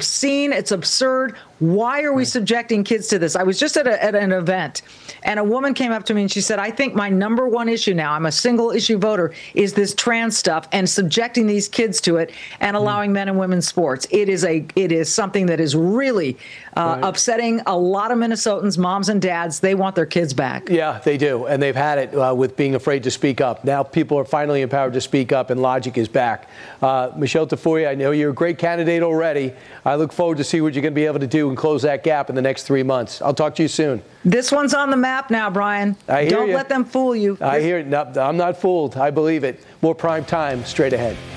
obscene. It's absurd. Why are we subjecting kids to this? I was just at an event, and a woman came up to me and she said, I think my number one issue now, I'm a single issue voter, is this trans stuff and subjecting these kids to it and allowing men and women's sports. It is something that is really upsetting a lot of Minnesotans, moms and dads. They want their kids back. Yeah, they do. And they've had it with being afraid to speak up. Now people are finally empowered to speak up, and logic is back. Michelle Tafoya, I know you're a great candidate already. I look forward to see what you're going to be able to do and close that gap in the next 3 months. I'll talk to you soon. This one's on the map now, Brian. Don't let them fool you. I hear it. No, I'm not fooled. I believe it. More prime time straight ahead.